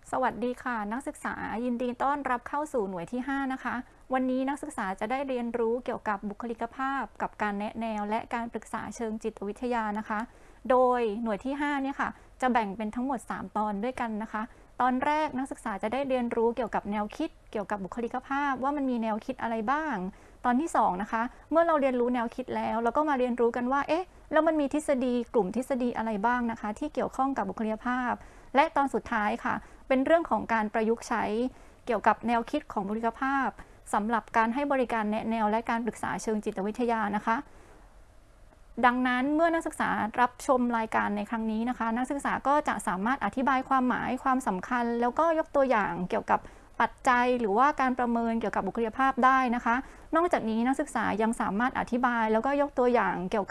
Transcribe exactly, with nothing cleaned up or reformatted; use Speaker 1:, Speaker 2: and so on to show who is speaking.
Speaker 1: สวัสดีค่ะนักศึกษายินดีต้อนรับเข้าสู่หน่วยที่ห้านะคะวันนี้นักศึกษาจะได้เรียนรู้เกี่ยวกับบุคลิกภาพกับการแนะแนวและการปรึกษาเชิงจิตวิทยานะคะโดยหน่วยที่ห้าเนี่ยค่ะจะแบ่งเป็นทั้งหมดสามตอนด้วยกันนะคะตอนแรกนักศึกษาจะได้เรียนรู้เกี่ยวกับแนวคิดเกี่ยวกับบุคลิกภาพว่ามันมีแนวคิดอะไรบ้างตอนที่สองนะคะเมื่อเราเรียนรู้แนวคิดแล้วเราก็มาเรียนรู้กันว่าเอ๊ะแล้วมันมีทฤษฎีกลุ่มทฤษฎีอะไรบ้างนะคะที่เกี่ยวข้องกับบุคลิกภาพและตอนสุดท้ายค่ะเป็นเรื่องของการประยุกต์ใช้เกี่ยวกับแนวคิดของบุคลิกภาพสำหรับการให้บริการแนะแนวและการปรึกษาเชิงจิตวิทยานะคะดังนั้นเมื่อนักศึกษารับชมรายการในครั้งนี้นะคะนักศึกษาก็จะสามารถอธิบายความหมายความสำคัญแล้วก็ยกตัวอย่างเกี่ยวกับปัจจัยหรือว่าการประเมินเกี่ยวกับบุคลิกภาพได้นะคะนอกจากนี้นักศึกษายังสามารถอธิบายแล้วก็ยกตัวอย่างเกี่ยวกับ